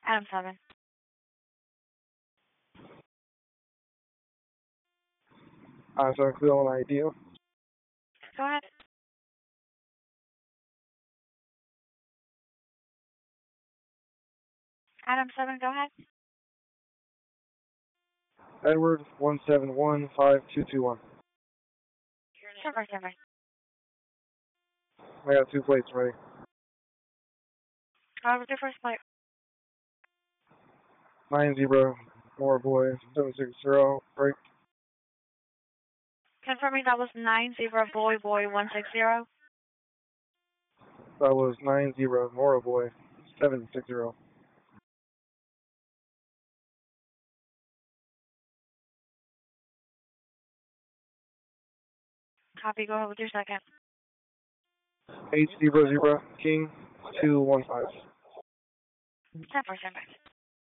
Adam 7. So I feel an idea. Go ahead. Adam 7, go ahead. Edward 1715221. Silver. I got 2 plates ready. What was your first plate? 90 more boy 760 break. Confirming that was 90 boy 160. That was 90 Mora boy 760. Copy, go ahead with your second. 800 King 215. 10%.